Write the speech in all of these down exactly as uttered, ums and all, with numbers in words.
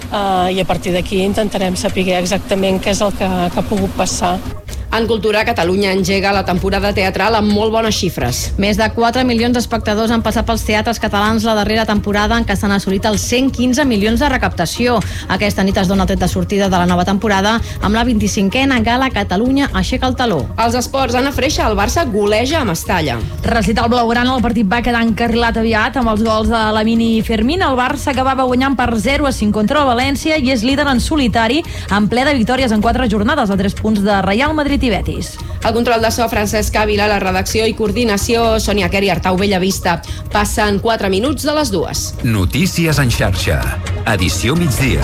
eh, i a partir d'aquí intentarem saber exactament què és el que, que ha pogut passar. En cultura, Catalunya engega la temporada teatral amb molt bones xifres. Més de quatre milions d'espectadors han passat pels teatres catalans la darrera temporada, en què s'han assolit els cent quinze milions de recaptació. Aquesta nit es dona el tret de sortida de la nova temporada amb la vint-i-cinquena gala Catalunya aixeca el taló. Els esports, Anna Freixa, el Barça goleja a Mestalla. Recital blaugrana, el partit va quedar encarrilat aviat amb els gols de Lamine i Fermín. El Barça acabava guanyant per zero a cinc contra el València i és líder en solitari en ple de victòries en quatre jornades, a tres punts de Real Madrid i Betis. El control de so, Francesc Ávila, la redacció i coordinació, Sònia Quer i Artau Bellavista. Passen quatre minuts de les dues. Notícies en xarxa. Edició migdia.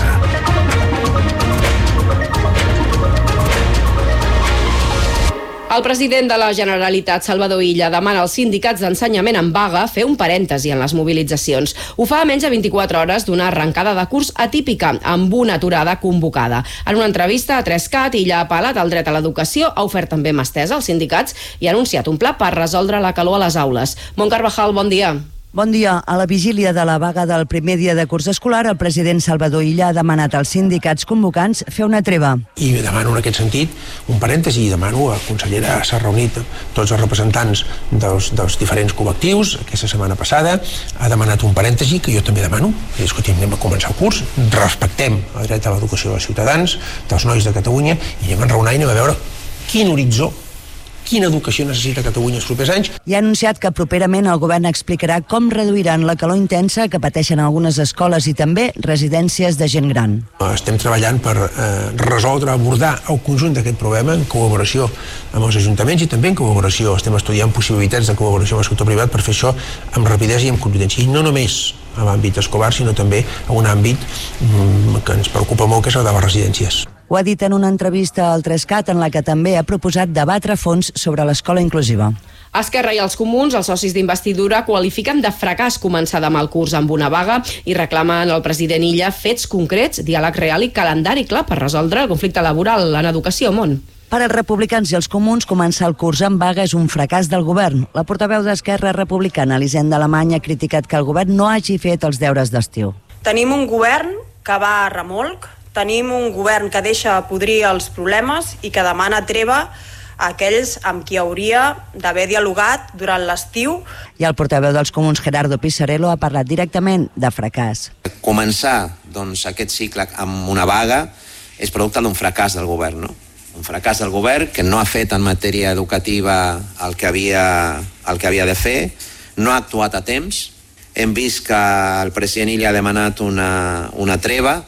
El president de la Generalitat, Salvador Illa, demana als sindicats d'ensenyament en vaga fer un parèntesi en les mobilitzacions. Ho fa a menys de vint-i-quatre hores d'una arrencada de curs atípica, amb una aturada convocada. En una entrevista a tres cat, Illa ha apel·lat al dret a l'educació, ha ofert també mà estesa als sindicats i ha anunciat un pla per resoldre la calor a les aules. Mont Carvajal, bon dia. Bon dia. A la vigília de la vaga del primer dia de curs escolar, el president Salvador Illa ha demanat als sindicats convocants fer una treva. I demano en aquest sentit un parèntesi i demano a la consellera, s'ha reunit tots els representants dels, dels diferents col·lectius aquesta setmana passada, ha demanat un parèntesi que jo també demano, i escolti, anem a començar el curs, respectem el dret a l'educació dels ciutadans, dels nois de Catalunya, i anem a enraonar i anem a veure quin horitzó, quina educació necessita Catalunya els propers anys. I ha anunciat que properament el govern explicarà com reduiran la calor intensa que pateixen algunes escoles i també residències de gent gran. Estem treballant per eh, resoldre, abordar el conjunt d'aquest problema en col·laboració amb els ajuntaments i també en col·laboració. Estem estudiant possibilitats de col·laboració amb el sector privat per fer això amb rapidesa i amb contundència. I no només a l'àmbit escolar, sinó també a un àmbit mm, que ens preocupa molt, que és el de les residències. Ho ha dit en una entrevista al tres cat en la que també ha proposat debatre a fons sobre l'escola inclusiva. Esquerra i els comuns, els socis d'investidura, qualifiquen de fracàs començar demà el curs amb una vaga i reclamen al president Illa fets concrets, diàleg real i calendari clar per resoldre el conflicte laboral en educació, Món. Per als republicans i els comuns, començar el curs amb vaga és un fracàs del govern. La portaveu d'Esquerra Republicana, Elisenda Alemany, ha criticat que el govern no hagi fet els deures d'estiu. Tenim un govern que va a remolc, tenim un govern que deixa podrir els problemes i que demana treva a aquells amb qui hauria d'haver dialogat durant l'estiu. I el portaveu dels comuns, Gerardo Pisarello, ha parlat directament de fracàs. Començar doncs, aquest cicle amb una vaga és producte d'un fracàs del govern, no? Un fracàs del govern que no ha fet en matèria educativa el que havia, el que havia de fer, no ha actuat a temps. Hem vist que el president Illa ha demanat una, una treva,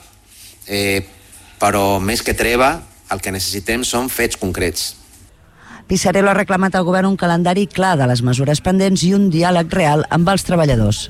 eh, però més que treva, el que necessitem són fets concrets. Pisarello ha reclamat al govern un calendari clar de les mesures pendents i un diàleg real amb els treballadors.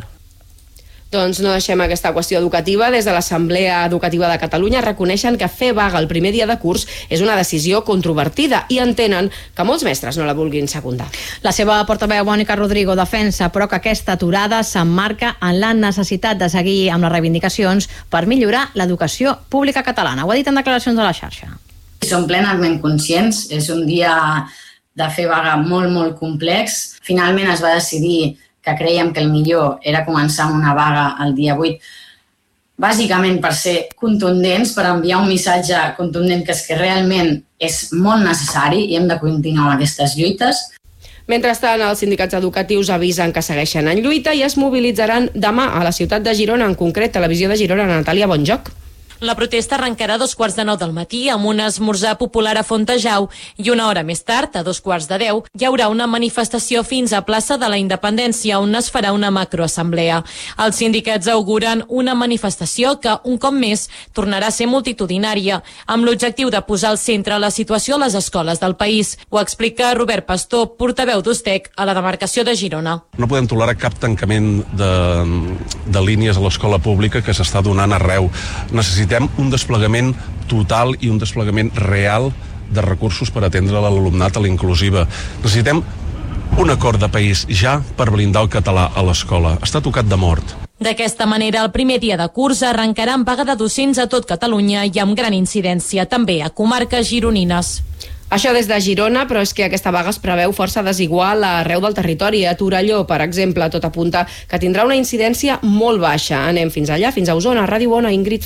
Doncs no deixem aquesta qüestió educativa. Des de l'Assemblea Educativa de Catalunya reconeixen que fer vaga el primer dia de curs és una decisió controvertida i entenen que molts mestres no la vulguin secundar. La seva portaveu, Mònica Rodrigo, defensa però que aquesta aturada s'emmarca en la necessitat de seguir amb les reivindicacions per millorar l'educació pública catalana. Ho ha dit en declaracions a la xarxa. Som plenament conscients, és un dia de fer vaga molt, molt complex. Finalment es va decidir que creiem que el millor era començar amb una vaga el dia vuit, bàsicament per ser contundents, per enviar un missatge contundent que és que realment és molt necessari i hem de continuar amb aquestes lluites. Mentrestant, els sindicats educatius avisen que segueixen en lluita i es mobilitzaran demà a la ciutat de Girona, en concret Televisió de Girona. Natàlia, bon joc. La protesta arrencarà a dos quarts de nou del matí amb un esmorzar popular a Fontejau i una hora més tard, a dos quarts de deu, hi haurà una manifestació fins a plaça de la Independència on es farà una macroassemblea. Els sindicats auguren una manifestació que, un cop més, tornarà a ser multitudinària, amb l'objectiu de posar al centre la situació a les escoles del país. Ho explica Robert Pastor, portaveu d'Ustec a la demarcació de Girona. No podem tolerar cap tancament de, de línies a l'escola pública que s'està donant arreu. Necessitem un desplegament total i un desplegament real de recursos per atendre l'alumnat a la inclusiva. Necessitem un acord de país ja per blindar el català a l'escola. Està tocat de mort. D'aquesta manera, el primer dia de curs arrencarà amb vaga de docents a tot Catalunya i amb gran incidència també a comarques gironines. Això des de Girona, però és que aquesta vaga es preveu força desigual arreu del territori. A Torelló, per exemple, tot apunta que tindrà una incidència molt baixa. Anem fins allà, fins a Osona, Ràdio Ona, Ingrid.